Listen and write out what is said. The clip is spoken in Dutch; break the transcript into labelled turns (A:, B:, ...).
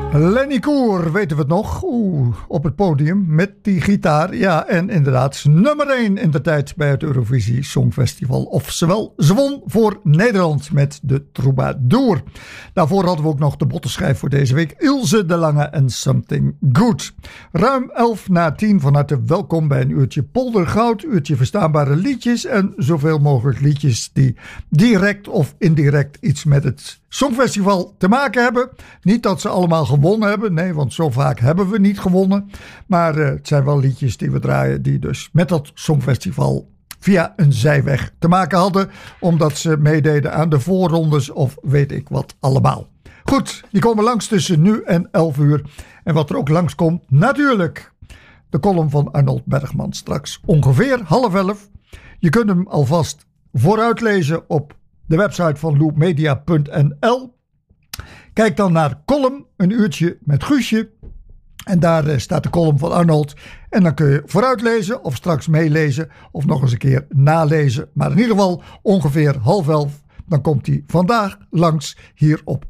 A: Lenny Koer, weten we het nog? Op het podium met die gitaar. Ja, en inderdaad nummer 1 in de tijd bij het Eurovisie Songfestival. Oftewel, ze won voor Nederland met de Troubadour. Daarvoor hadden we ook nog de bottenschijf voor deze week. Ilse de Lange en Something Good. Ruim 11:10, van harte welkom bij een uurtje poldergoud. Uurtje verstaanbare liedjes en zoveel mogelijk liedjes die direct of indirect iets met het Songfestival te maken hebben. Niet dat ze allemaal gewonnen hebben. Nee, want zo vaak hebben we niet gewonnen. Maar het zijn wel liedjes die we draaien die dus met dat Songfestival via een zijweg te maken hadden. Omdat ze meededen aan de voorrondes of weet ik wat allemaal. Goed, die komen langs tussen nu en 11 uur. En wat er ook langskomt, natuurlijk de column van Arnold Bergman straks ongeveer 10:30. Je kunt hem alvast vooruit lezen op de website van loopmedia.nl. Kijk dan naar column, een uurtje met Guusje. En daar staat de column van Arnold. En dan kun je vooruit lezen of straks meelezen of nog eens een keer nalezen. Maar in ieder geval ongeveer 10:30. Dan komt hij vandaag langs hier op